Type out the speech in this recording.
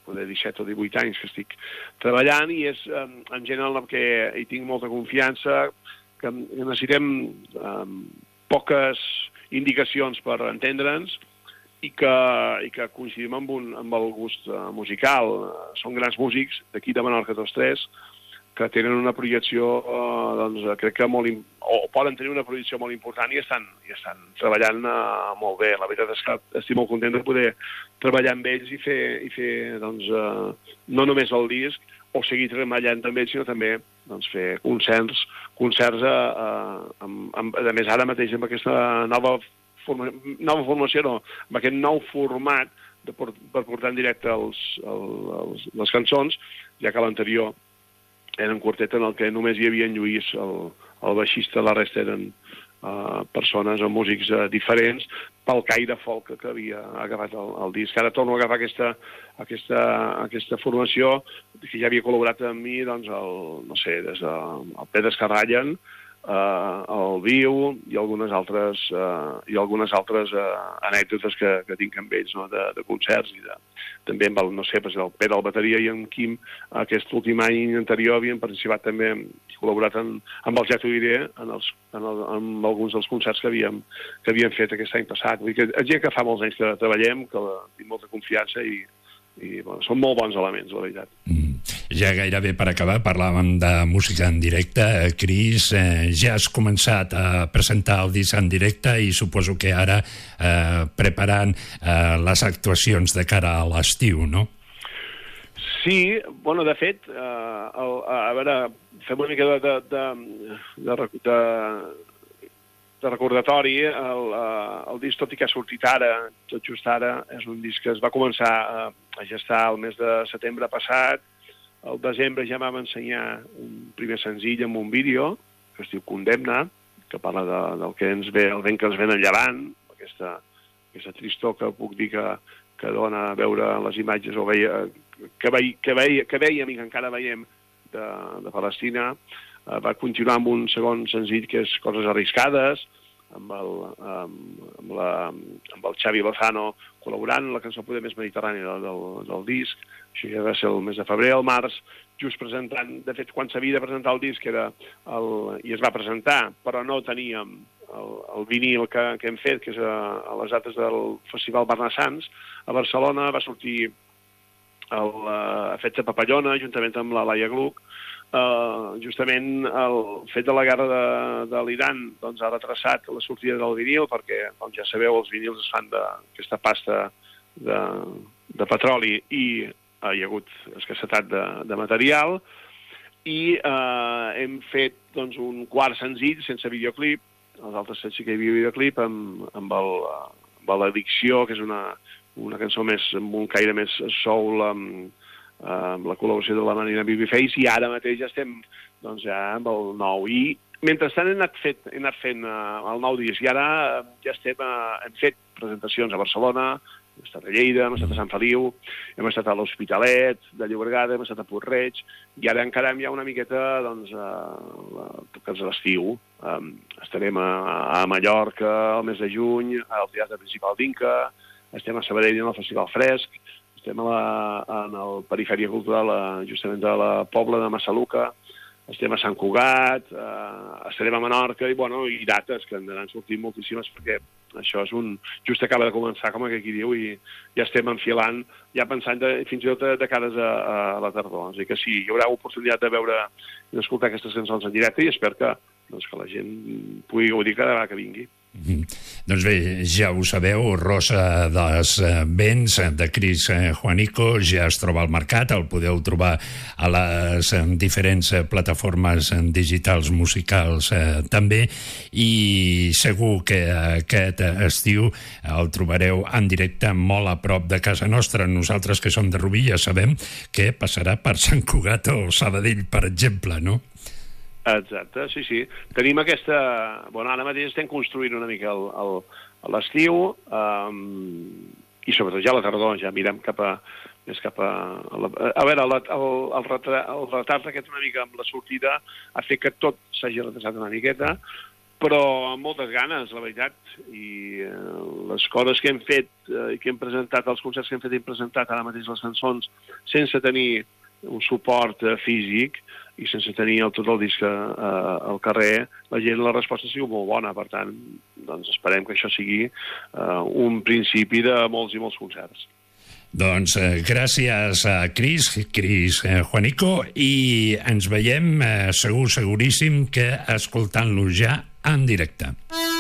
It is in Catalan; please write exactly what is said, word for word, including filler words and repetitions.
de disset o divuit anys que estic treballant, i és en general en què hi tinc molta confiança, que necessitem um, poques indicacions per entendre'ns, i que, i que coincidim amb, un, amb el gust uh, musical. Són grans músics d'aquí de Menorca tots tres, que tenen una projecció, uh, doncs, crec que molt, o poden tenir una projecció molt important i estan, i estan treballant uh, molt bé. La veritat és que estic molt content de poder treballar amb ells i fer, i fer doncs, uh, no només el disc, o seguir treballant també, sinó també doncs, fer concerts, concerts a, a, amb, amb, a més ara mateix amb aquesta nova Forma, nova formació, no, amb aquest nou format de por, per portar en directe els, el, els, les cançons, ja que l'anterior era un quartet en el que només hi havia en Lluís, el, el baixista, la resta eren uh, persones o músics uh, diferents, pel caire folk que havia agafat el, el disc. Ara torno a agafar aquesta, aquesta, aquesta formació que ja havia col·laborat amb mi, doncs, el, no sé, des del Pere Escarrallen, Uh, el Viu i algunes altres, uh, i algunes altres uh, anècdotes que, que tinc amb ells, no? de, de concerts, i de, també amb el, no sé, el Pere, el bateria, i en Quim, aquest últim any anterior havien participat també, i col·laborat en, amb el Ja t'ho diré, en, els, en, el, en alguns dels concerts que havíem, que havíem fet aquest any passat. Vull dir que és gent que fa molts anys que treballem, que la, tinc molta confiança, i, i bueno, són molt bons elements, la veritat. Mm. Ja gairebé per acabar, parlàvem de música en directe. Cris, eh, ja has començat a presentar el disc en directe i suposo que ara eh, preparant eh, les actuacions de cara a l'estiu, no? Sí, bueno, de fet, eh, el, a veure, fem una mica de, de, de, de, de, de recordatori. El, el disc, tot i que ha sortit ara, tot just ara, és un disc que es va començar a, a gestar el mes de setembre passat. Al desembre ja vam ensenyar un primer senzill amb un vídeo que es diu Condemna, que parla de, del que ens ve, el vent que ens ve en llevant, aquesta, aquesta tristor que puc dir que, que dona a veure les imatges o veia, que, veia, que, veia, que veiem i que encara veiem de, de Palestina. Uh, va continuar amb un segon senzill que és Coses arriscades, amb el, amb, amb la, amb el Xavi Lozano col·laborant en la cançó poder més mediterrània del, del, del disc. Això ja va ser el mes de febrer. Al març, just presentant, de fet, quan s'havia de presentar el disc era el, i es va presentar, però no teníem el, el vinil que, que hem fet, que és a, a les dates del Festival Barnassans. A Barcelona va sortir el uh, Fets de Papallona, juntament amb la Laia Gluck. Uh, justament el fet de la guerra de, de l'Iran doncs, ha retrasat la sortida del vinil, perquè, com ja sabeu, els vinils es fan d'aquesta pasta de, de petroli i uh, hi ha hagut escassetat de, de material, i uh, hem fet doncs, un quart senzill sense videoclip. Els altres set sí que hi havia videoclip, amb, amb, el, amb l'Addicció, que és una, una cançó més, amb un caire més soul, amb amb la col·laboració de la Marina Babyface, i ara mateix ja estem doncs, ja amb el nou. I mentrestant hem anat, fet, hem anat fent uh, el nou disc, i ara ja estem, uh, hem fet presentacions a Barcelona, hem estat a Lleida, hem estat a Sant Feliu, hem estat a l'Hospitalet de Llobregat, hem estat a Puig-reig, i ara encarem ja una miqueta doncs, uh, a l'estiu. Um, estarem a, a Mallorca el mes de juny, al Teatre Principal d'Inca, estem a Sabadell en el Festival Fresc, estem a la, en el Perifèria Cultural justament de la Pobla de Massaluca, estem a Sant Cugat, eh, estarem a Menorca, i, bueno, i dates que en han sortit moltíssimes, perquè això és un... just acaba de començar, com aquí diu, i ja estem enfilant, ja pensant de, fins i tot de, de cares a, a la tardor. És a dir que sí, hi haurà oportunitat de veure i d'escoltar aquestes cançons en directe, i espero que, doncs, que la gent pugui gaudir cada vegada que vingui. Mm. Doncs bé, ja ho sabeu, Rosa dels Vents, de Cris Juanico, ja es troba al mercat, el podeu trobar a les diferents plataformes digitals musicals eh, també, i segur que aquest estiu el trobareu en directe molt a prop de casa nostra. Nosaltres, que som de Rubí, ja sabem que passarà per Sant Cugat o Sabadell, per exemple, no? Exacte, sí, sí. Tenim aquesta... Bueno, ara mateix estem construint una mica el, el, l'estiu, um, i sobretot ja a la tardor, ja mirem cap a... més cap a... A, la, a veure, el, el, el, retard, el retard aquest una mica amb la sortida ha fet que tot s'hagi retrasat una miqueta, però amb moltes ganes, la veritat, i eh, les coses que hem fet eh, i que hem presentat, els concerts que hem fet i hem presentat ara mateix les cançons, sense tenir un suport eh, físic i sense tenir el, tot el disc eh, al carrer, la gent, la resposta ha sigut molt bona. Per tant, doncs esperem que això sigui eh, un principi de molts i molts concerts. Doncs eh, gràcies a Cris, Cris eh, Juanico, i ens veiem eh, segur, seguríssim, que escoltant-lo ja en directe.